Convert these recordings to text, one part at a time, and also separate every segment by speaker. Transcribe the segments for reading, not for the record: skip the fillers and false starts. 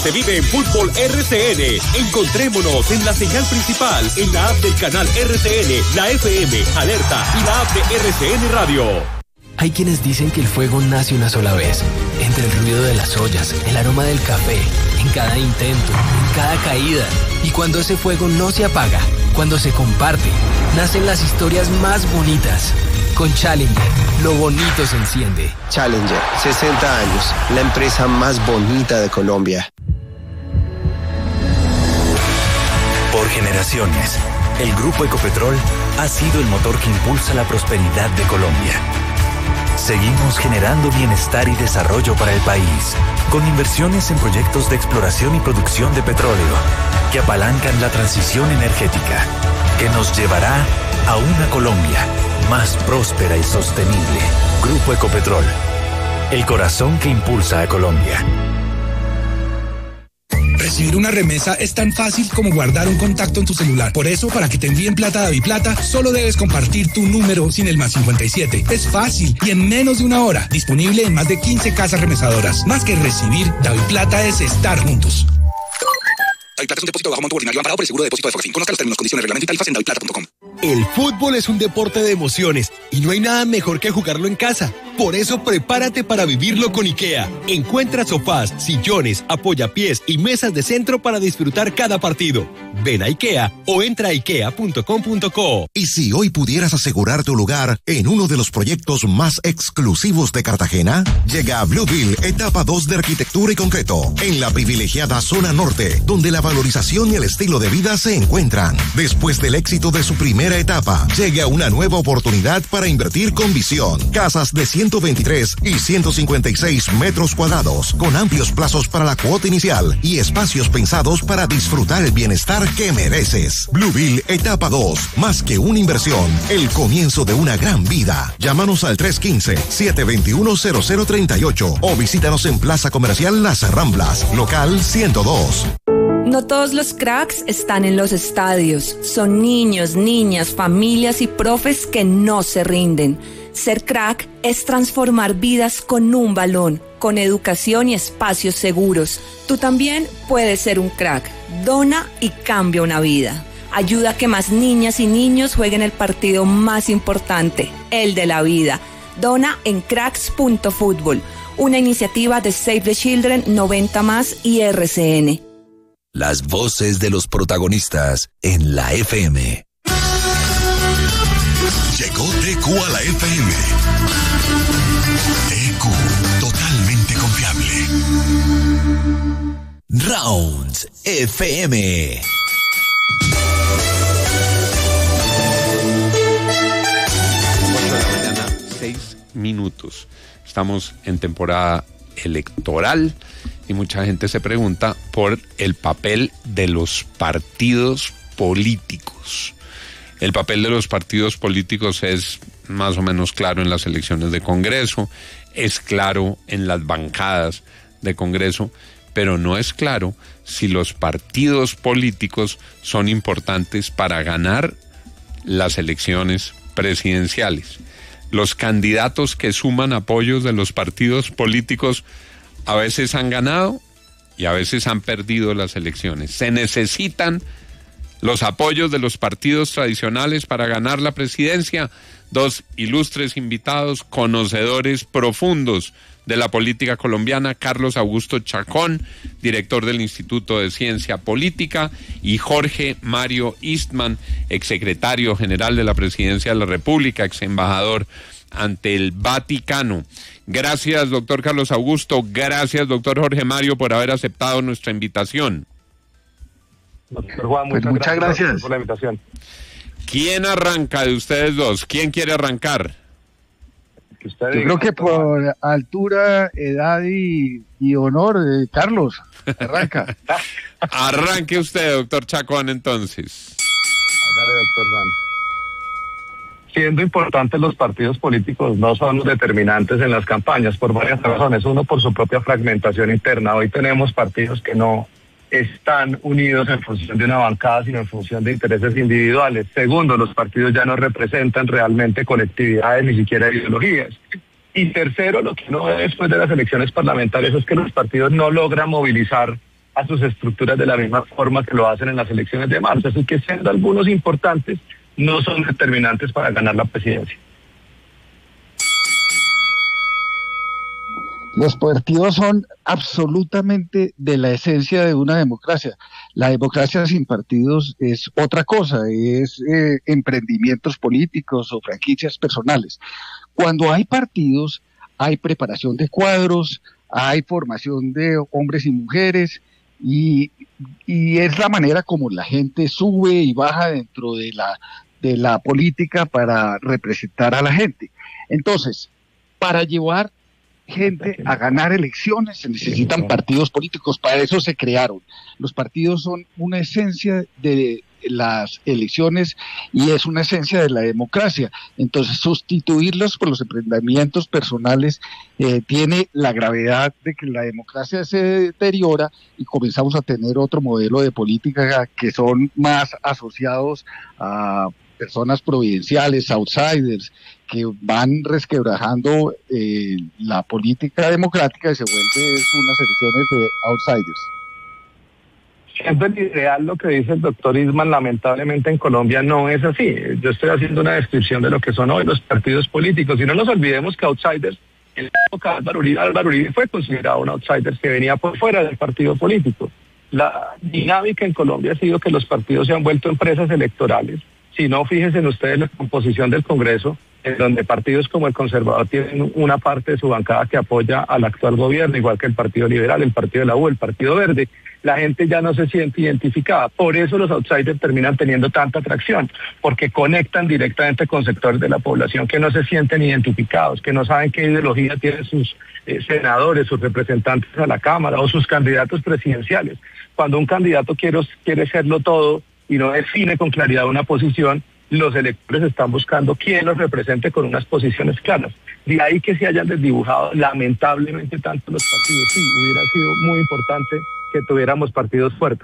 Speaker 1: Se vive en Fútbol RCN. Encontrémonos en la señal principal, en la app del canal RCN, la FM, Alerta y la app de RCN Radio.
Speaker 2: Hay quienes dicen que el fuego nace una sola vez, entre el ruido de las ollas, el aroma del café, en cada intento, en cada caída. Y cuando ese fuego no se apaga, cuando se comparte, nacen las historias más bonitas. Con Challenger, lo bonito se enciende.
Speaker 3: Challenger, 60 años, la empresa más bonita de Colombia.
Speaker 4: Por generaciones, el Grupo Ecopetrol ha sido el motor que impulsa la prosperidad de Colombia. Seguimos generando bienestar y desarrollo para el país, con inversiones en proyectos de exploración y producción de petróleo, que apalancan la transición energética, que nos llevará a una Colombia más próspera y sostenible. Grupo Ecopetrol, el corazón que impulsa a Colombia.
Speaker 5: Recibir una remesa es tan fácil como guardar un contacto en tu celular. Por eso, para que te envíen plata a DaviPlata, solo debes compartir tu número sin el +57. Es fácil y en menos de una hora. Disponible en más de 15 casas remesadoras. Más que recibir, DaviPlata es estar juntos.
Speaker 6: DaviPlata es un depósito de bajo monto ordinario amparado por el seguro de depósito de Forfín. Conozca los términos, condiciones, reglamento y tarifas en daviplata.com.
Speaker 7: El fútbol es un deporte de emociones y no hay nada mejor que jugarlo en casa. Por eso prepárate para vivirlo con IKEA. Encuentra sofás, sillones, apoyapiés y mesas de centro para disfrutar cada partido. Ven a IKEA o entra a ikea.com.co.
Speaker 8: ¿Y si hoy pudieras asegurar tu lugar en uno de los proyectos más exclusivos de Cartagena? Llega a Blueville, etapa 2 de arquitectura y concreto, en la privilegiada zona norte, donde la valorización y el estilo de vida se encuentran. Después del éxito de su primera etapa, llega una nueva oportunidad para invertir con visión. Casas de 123 y 156 metros cuadrados, con amplios plazos para la cuota inicial y espacios pensados para disfrutar el bienestar que mereces. Blueville, etapa 2, más que una inversión, el comienzo de una gran vida. Llámanos al 315-721-0038 o visítanos en Plaza Comercial Las Ramblas, local 102.
Speaker 9: No todos los cracks están en los estadios. Son niños, niñas, familias y profes que no se rinden. Ser crack es transformar vidas con un balón, con educación y espacios seguros. Tú también puedes ser un crack. Dona y cambia una vida. Ayuda a que más niñas y niños jueguen el partido más importante, el de la vida. Dona en cracks.fútbol, una iniciativa de Save the Children, 90+ y RCN.
Speaker 4: Las voces de los protagonistas en la FM.
Speaker 10: Llegó TQ a la FM. TQ, totalmente confiable.
Speaker 4: Rounds FM.
Speaker 11: Mañana, 6 minutos. Estamos en temporada electoral y mucha gente se pregunta por el papel de los partidos políticos. El papel de los partidos políticos es más o menos claro en las elecciones de Congreso, es claro en las bancadas de Congreso, pero no es claro si los partidos políticos son importantes para ganar las elecciones presidenciales. Los candidatos que suman apoyos de los partidos políticos a veces han ganado y a veces han perdido las elecciones. Se necesitan los apoyos de los partidos tradicionales para ganar la presidencia. Dos ilustres invitados, conocedores profundos de la política colombiana, Carlos Augusto Chacón, director del Instituto de Ciencia Política, y Jorge Mario Eastman, exsecretario general de la Presidencia de la República, exembajador ante el Vaticano. Gracias, doctor Carlos Augusto. Gracias, doctor Jorge Mario, por haber aceptado nuestra invitación.
Speaker 12: Doctor Juan, muchas gracias por la invitación.
Speaker 11: ¿Quién arranca de ustedes dos? ¿Quién quiere arrancar?
Speaker 12: Yo creo que por altura, edad y honor, Carlos, arranca.
Speaker 11: Arranque usted, doctor Chacón, entonces.
Speaker 12: Dale, doctor Juan. Siendo importantes, los partidos políticos no son los determinantes en las campañas por varias razones. Uno, por su propia fragmentación interna. Hoy tenemos partidos que no están unidos en función de una bancada, sino en función de intereses individuales. Segundo, los partidos ya no representan realmente colectividades, ni siquiera ideologías. Y tercero, lo que uno ve después de las elecciones parlamentarias es que los partidos no logran movilizar a sus estructuras de la misma forma que lo hacen en las elecciones de marzo. Así que siendo algunos importantes, no son determinantes para ganar la presidencia.
Speaker 13: Los partidos son absolutamente de la esencia de una democracia. La democracia sin partidos es otra cosa, es emprendimientos políticos o franquicias personales. Cuando hay partidos, hay preparación de cuadros, hay formación de hombres y mujeres, y es la manera como la gente sube y baja dentro de la política para representar a la gente. Entonces, para llevar gente a ganar elecciones se necesitan partidos políticos, para eso se crearon. Los partidos son una esencia de las elecciones y es una esencia de la democracia. Entonces, sustituirlos por los emprendimientos personales tiene la gravedad de que la democracia se deteriora y comenzamos a tener otro modelo de política que son más asociados a personas providenciales, outsiders, que van resquebrajando la política democrática y se vuelve unas elecciones de outsiders.
Speaker 12: Siendo el ideal lo que dice el doctor Isman, lamentablemente en Colombia no es así. Yo estoy haciendo una descripción de lo que son hoy los partidos políticos, y no nos olvidemos que outsiders, en la época de Álvaro Uribe fue considerado un outsider que venía por fuera del partido político. La dinámica en Colombia ha sido que los partidos se han vuelto empresas electorales. Si no, fíjense en ustedes la composición del Congreso, en donde partidos como el Conservador tienen una parte de su bancada que apoya al actual gobierno, igual que el Partido Liberal, el Partido de la U, el Partido Verde. La gente ya no se siente identificada. Por eso los outsiders terminan teniendo tanta atracción, porque conectan directamente con sectores de la población que no se sienten identificados, que no saben qué ideología tienen sus senadores, sus representantes a la Cámara o sus candidatos presidenciales. Cuando un candidato quiere serlo todo y no define con claridad una posición, los electores están buscando quién los represente con unas posiciones claras. De ahí que se hayan desdibujado lamentablemente tanto los partidos. Sí, hubiera sido muy importante que tuviéramos partidos fuertes.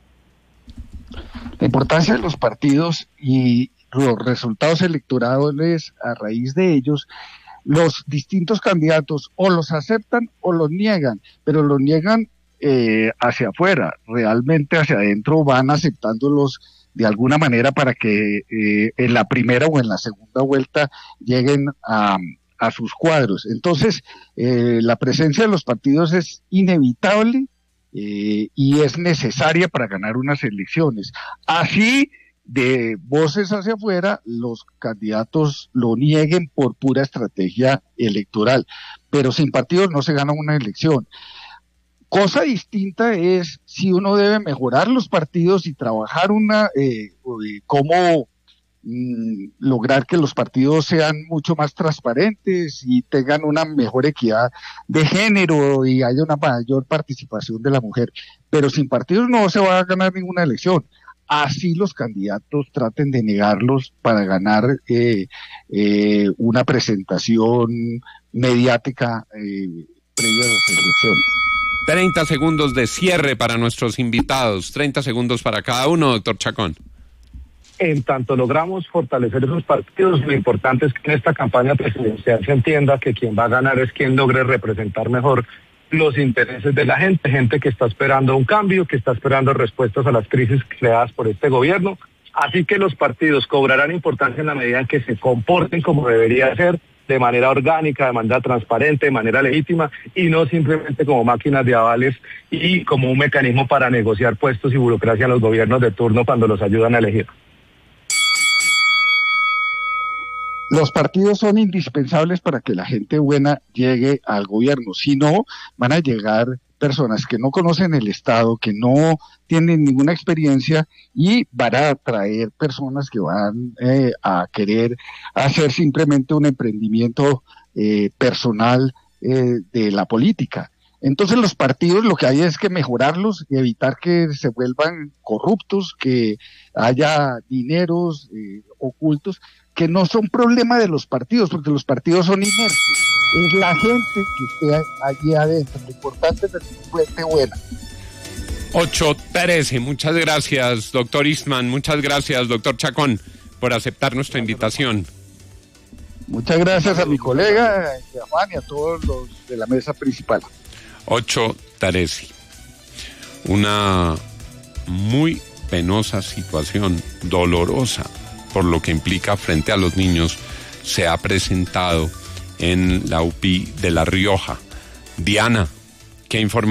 Speaker 13: La importancia de los partidos y los resultados electorales a raíz de ellos, los distintos candidatos o los aceptan o los niegan, pero los niegan hacia afuera, realmente hacia adentro van aceptándolos de alguna manera para que en la primera o en la segunda vuelta lleguen a sus cuadros. Entonces, la presencia de los partidos es inevitable y es necesaria para ganar unas elecciones. Así, de voces hacia afuera, los candidatos lo nieguen por pura estrategia electoral, pero sin partidos no se gana una elección. Cosa distinta es si uno debe mejorar los partidos y trabajar cómo lograr que los partidos sean mucho más transparentes y tengan una mejor equidad de género y haya una mayor participación de la mujer. Pero sin partidos no se va a ganar ninguna elección. Así los candidatos traten de negarlos para ganar una presentación mediática previa a las elecciones.
Speaker 11: 30 segundos de cierre para nuestros invitados, 30 segundos para cada uno, doctor Chacón.
Speaker 12: En tanto logramos fortalecer esos partidos, lo importante es que en esta campaña presidencial se entienda que quien va a ganar es quien logre representar mejor los intereses de la gente que está esperando un cambio, que está esperando respuestas a las crisis creadas por este gobierno. Así que los partidos cobrarán importancia en la medida en que se comporten como debería ser, de manera orgánica, de manera transparente, de manera legítima, y no simplemente como máquinas de avales y como un mecanismo para negociar puestos y burocracia en los gobiernos de turno cuando los ayudan a elegir.
Speaker 13: Los partidos son indispensables para que la gente buena llegue al gobierno, si no, van a llegar personas que no conocen el Estado, que no tienen ninguna experiencia y van a traer personas que van a querer hacer simplemente un emprendimiento personal de la política. Entonces los partidos lo que hay es que mejorarlos y evitar que se vuelvan corruptos, que haya dineros ocultos, que no son problema de los partidos, porque los partidos son inertes. Es la gente que esté allí adentro. Lo importante es tener gente buena.
Speaker 11: 8:13. Muchas gracias, doctor Eastman. Muchas gracias, doctor Chacón, por aceptar nuestra invitación.
Speaker 13: Muchas gracias a mi colega, a Juan y a todos los de la mesa principal.
Speaker 11: 8:13. Una muy penosa situación, dolorosa, por lo que implica frente a los niños, se ha presentado en la UPI de La Rioja. Diana, ¿qué información